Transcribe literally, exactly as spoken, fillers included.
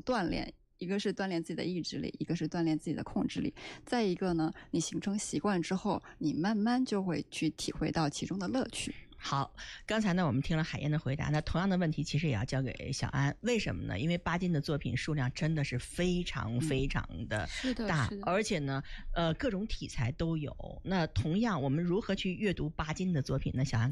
锻炼，一个是锻炼自己的意志力，一个是锻炼自己的控制力，再一个呢，你形成习惯之后，你慢慢就会去体会到其中的乐趣。 好，刚才呢我们听了海燕的回答，那同样的问题其实也要交给小安，为什么呢？因为巴金的作品数量真的是非常非常的大， 嗯、 而且呢呃各种题材都有。那同样我们如何去阅读巴金的作品呢？小安